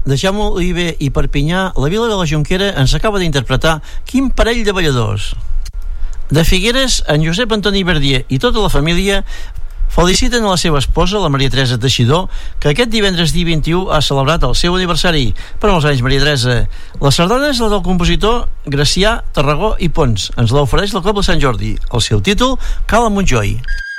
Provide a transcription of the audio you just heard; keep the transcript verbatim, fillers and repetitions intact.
de Jaume Oliver i Perpinyà, la Vila de la Jonquera ens acaba d'interpretar Quin parell de balladors. De Figueres, en Josep Antoni Verdier i tota la família feliciten a la seva esposa, la Maria Teresa Teixidor, que aquest divendres dia vint-i-u ha celebrat el seu aniversari. Per molts anys, Maria Teresa. La sardana és la del compositor Gracià, Tarragó i Pons. Ens l'ofereix la Cobla Sant Jordi. El seu títol, Cala Montjoi.